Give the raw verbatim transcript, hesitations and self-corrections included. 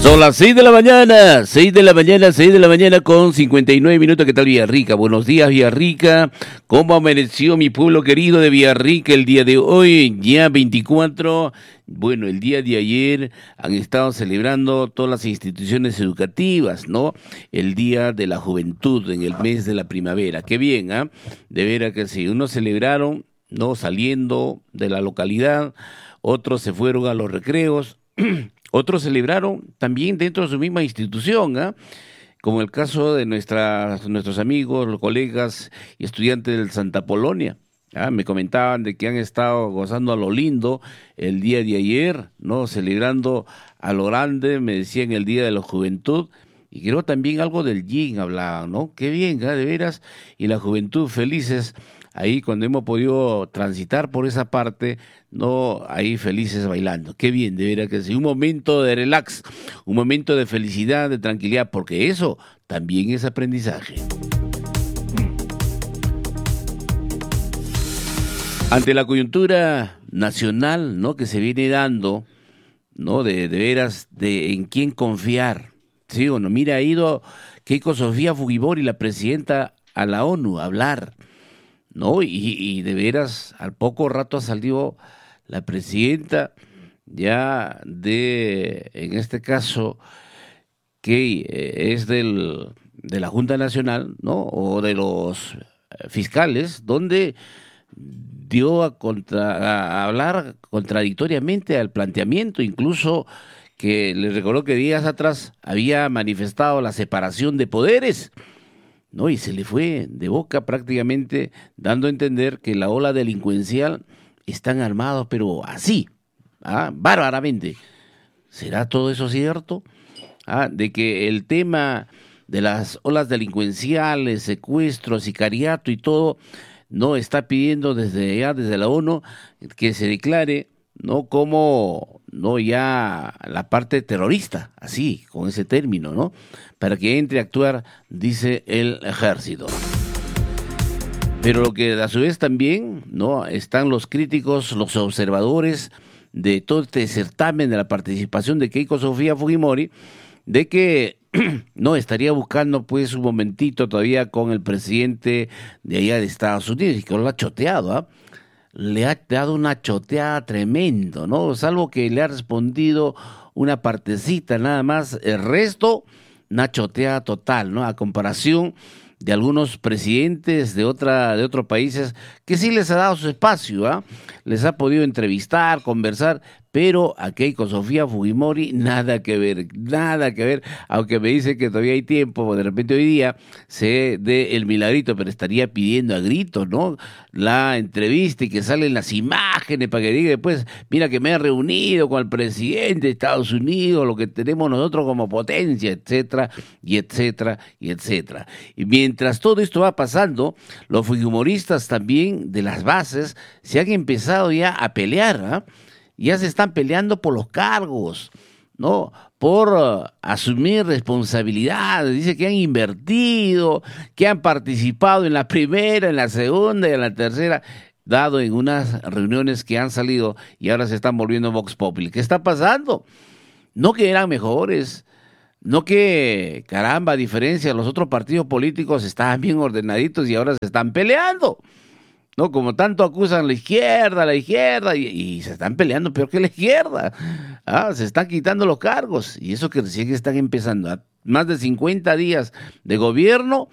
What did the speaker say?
Son las seis de la mañana, seis de la mañana, seis de la mañana con cincuenta y nueve minutos. ¿Qué tal Villarrica? Buenos días Villarrica. ¿Cómo amaneció mi pueblo querido de Villarrica el día de hoy? Ya veinticuatro. Bueno, el día de ayer han estado celebrando todas las instituciones educativas, ¿no? El Día de la Juventud en el mes de la primavera. Qué bien, ¿ah? ¿eh? De veras que sí. Unos celebraron, ¿no? Saliendo de la localidad, otros se fueron a los recreos. Otros celebraron también dentro de su misma institución, ¿eh? Como el caso de nuestras, nuestros amigos, los colegas y estudiantes del Santa Polonia. ¿Ah? Me comentaban de que han estado gozando a lo lindo el día de ayer, ¿no? Celebrando a lo grande, me decían el Día de la Juventud. Y creo también algo del yin hablaban, ¿no? Qué bien, ¿eh? De veras. Y la juventud felices. Ahí cuando hemos podido transitar por esa parte, no, ahí felices bailando. Qué bien, de veras que sí. Un momento de relax, un momento de felicidad, de tranquilidad, porque eso también es aprendizaje. Ante la coyuntura nacional, ¿no? Que se viene dando, ¿no? De, de veras, de en quién confiar. Sí o no. Mira, ha ido Keiko Sofía Fujimori, la presidenta, a la ONU a hablar. ¿No? Y, y de veras, al poco rato salió la presidenta ya de, en este caso, que eh, es del, de la Junta Nacional, ¿no? O de los fiscales, donde dio a, contra, a hablar contradictoriamente al planteamiento, incluso que les recordó que días atrás había manifestado la separación de poderes. No, y se le fue de boca prácticamente dando a entender que la ola delincuencial están armados, pero así, ¿ah? Bárbaramente. ¿Será todo eso cierto? ¿Ah? De que el tema de las olas delincuenciales, secuestros, sicariato y todo, no está pidiendo desde ya, desde la ONU, que se declare, no como, no ya la parte terrorista, así, con ese término, ¿no? Para que entre a actuar, dice el ejército. Pero lo que a su vez también, ¿no? Están los críticos, los observadores de todo este certamen de la participación de Keiko Sofía Fujimori, de que no estaría buscando pues un momentito todavía con el presidente de allá de Estados Unidos, y que lo ha choteado, ¿ah? ¿eh? Le ha dado una choteada tremendo, ¿no? Salvo que le ha respondido una partecita nada más, el resto, una choteada total, ¿no? A comparación de algunos presidentes de otra de otros países que sí les ha dado su espacio, ¿ah? ¿eh? Les ha podido entrevistar, conversar, pero a Keiko Sofía Fujimori nada que ver, nada que ver, aunque me dice que todavía hay tiempo, de repente hoy día se dé el milagrito, pero estaría pidiendo a gritos, ¿no? La entrevista y que salen las imágenes para que diga después, mira que me he reunido con el presidente de Estados Unidos, lo que tenemos nosotros como potencia, etcétera, y etcétera, y etcétera. Y mientras todo esto va pasando, los fujimoristas también de las bases se han empezado ya a pelear, ¿ah? ¿eh? Ya se están peleando por los cargos, ¿no? Por uh, asumir responsabilidades. Dice que han invertido, que han participado en la primera, en la segunda y en la tercera, dado en unas reuniones que han salido y ahora se están volviendo Vox Populi. ¿Qué está pasando? No que eran mejores, no que, caramba, a diferencia, los otros partidos políticos estaban bien ordenaditos y ahora se están peleando. No, como tanto acusan la izquierda, la izquierda, y, y se están peleando peor que la izquierda. Ah, se están quitando los cargos, y eso que recién están empezando. A más de cincuenta días de gobierno,